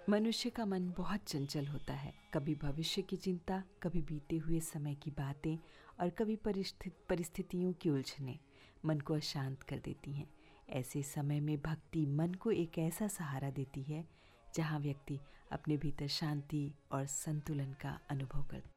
मनुष्य का मन बहुत चंचल होता है। कभी भविष्य की चिंता, कभी बीते हुए समय की बातें और कभी परिस्थितियों की उलझनें मन को अशांत कर देती हैं। ऐसे समय में भक्ति मन को एक ऐसा सहारा देती है जहाँ व्यक्ति अपने भीतर शांति और संतुलन का अनुभव करता है।